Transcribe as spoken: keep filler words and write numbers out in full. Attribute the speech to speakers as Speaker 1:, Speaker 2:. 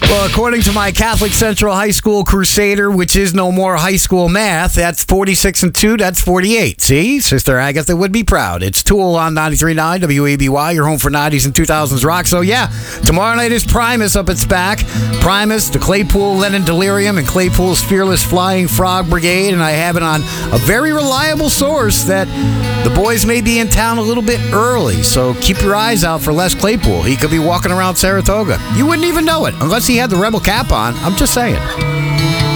Speaker 1: Well, according to my Catholic Central High School Crusader, which is no more high school math, that's forty-six and two, that's forty-eight. See? Sister Agatha would be proud. It's Tool on ninety-three point nine W A B Y, your home for nineties and two thousands rock. So, yeah, tomorrow night is Primus up at SPAC. Primus, the Claypool Lennon Delirium, and Claypool's Fearless Flying Frog Brigade. And I have it on a very reliable source that the boys may be in town a little bit early. So keep your eyes out for Les Claypool. He could be walking around Saratoga. You wouldn't even know it unless he had the Rebel cap on. I'm just saying.